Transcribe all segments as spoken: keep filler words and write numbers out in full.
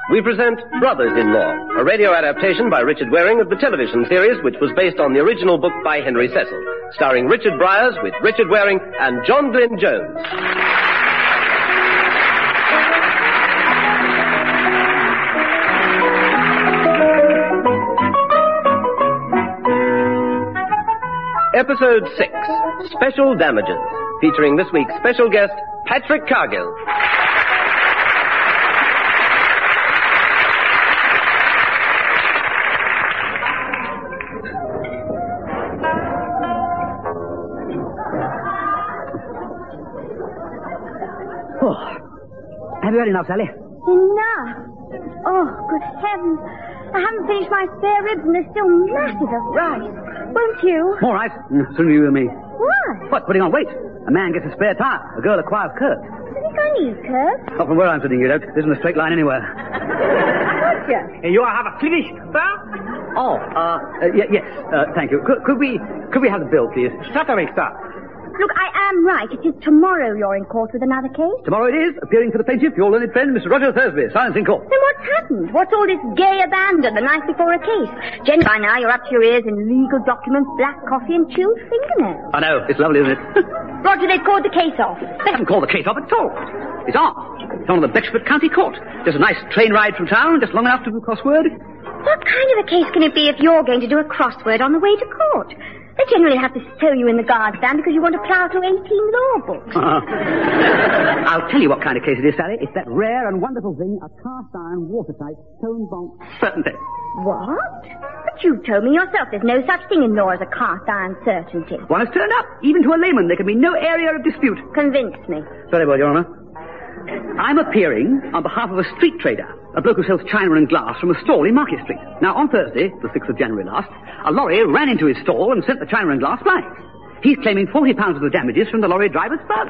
we present Brothers-in-Law, a radio adaptation by Richard Waring of the television series which was based on the original book by Henry Cecil, starring Richard Bryars with Richard Waring and John Glyn Jones. Episode six, Special Damages, featuring this week's special guest, Patrick Cargill. Have you had enough, Sally? Enough? Oh, good heavens. I haven't finished my spare ribs and there's still masses of rice. Won't you? All right. Soon you and me. Why? What, putting on weight? A man gets a spare tire. A girl acquires curves. Do you think I need curves? Not from where I'm sitting, you don't. There isn't a straight line anywhere. Roger. You have a finish, sir? Oh, uh, uh y- yes, uh, thank you. Could, could we, could we have the bill, please? Certainly, sir. Look, I am right. It is tomorrow you're in court with another case. Tomorrow it is, appearing for the plaintiff, your learned friend, Mister Roger Thursby, silence in court. Then what's happened? What's all this gay abandon the night before a case? Jen, by now you're up to your ears in legal documents, black coffee, and chewed fingernails. I know, it's lovely, isn't it? Roger, they've called the case off. They haven't called the case off at all. It's on. It's on the Bexford County Court. Just a nice train ride from town, just long enough to do a crossword. What kind of a case can it be if you're going to do a crossword on the way to court? They generally have to stow you in the guard stand because you want to plough through eighteen law books. Uh-huh. I'll tell you what kind of case it is, Sally. It's that rare and wonderful thing, a cast-iron, watertight, stone-bonk certainty. What? But you told me yourself there's no such thing in law as a cast-iron certainty. One has turned up. Even to a layman, there can be no area of dispute. Convince me. Very well, Your Honour. I'm appearing on behalf of a street trader, a bloke who sells china and glass from a stall in Market Street. Now, on Thursday, the sixth of January last, a lorry ran into his stall and sent the china and glass flying. He's claiming forty pounds of the damages from the lorry driver's father.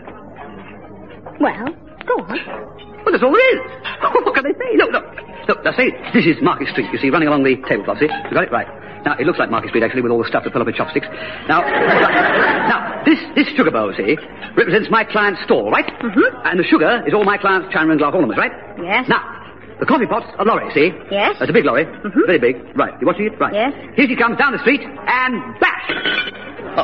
Well, go on. Well, that's all there is. What can they say? Look, look. Look, now say, this is Market Street, you see, running along the tablecloth, see? You got it? Right. Now, it looks like Market Street, actually, with all the stuff to fill up with chopsticks. Now, now, this, this sugar bowl, see, represents my client's stall, right? Mm-hmm. And the sugar is all my client's china and glass ornaments, right? Yes. Now, the coffee pot's a lorry, see? Yes. That's a big lorry. Mm-hmm. Very big. Right. You watching it? Right. Yes. Here she comes down the street, and bash! Oh.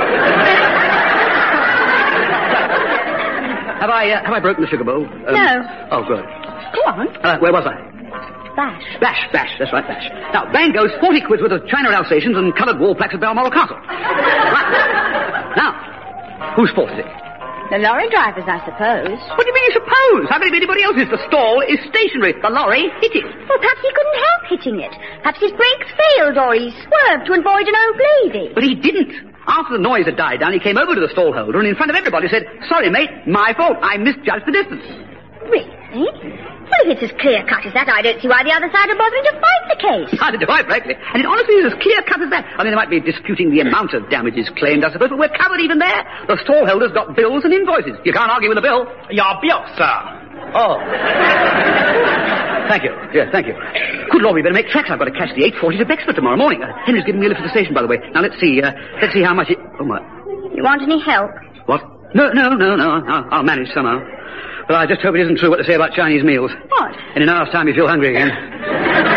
have I, uh, have I broken the sugar bowl? Um, no. Oh, good. Go on. Uh, where was I? Bash. Bash, bash, that's right, bash. Now, bang goes forty quid's worth of china Alsatians and coloured wall plaques at Balmoral Castle. Right. Now, whose fault is it? The lorry driver's, I suppose. What do you mean you suppose? How can it be anybody else's? The stall is stationary. The lorry hit it. Well, perhaps he couldn't help hitting it. Perhaps his brakes failed or he swerved to avoid an old lady. But he didn't. After the noise had died down, he came over to the stall holder and in front of everybody said, "Sorry, mate, my fault. I misjudged the distance." Really? Well, if it's as clear-cut as that, I don't see why the other side are bothering to fight the case. Neither do I, frankly. And it honestly is as clear-cut as that. I mean, they might be disputing the amount of damages claimed, I suppose, but we're covered even there. The stallholder's got bills and invoices. You can't argue with a bill. Your bill, sir. Oh. Thank you. Yes, thank you. Good Lord, we better make tracks. I've got to catch the eight forty to Bexford tomorrow morning. Uh, Henry's giving me a lift to the station, by the way. Now, let's see. Uh, let's see how much it... Oh, my... You want any help? What? No, no, no, no. I'll, I'll manage somehow. But I just hope it isn't true what they say about Chinese meals. What? In an hour's time you feel hungry again.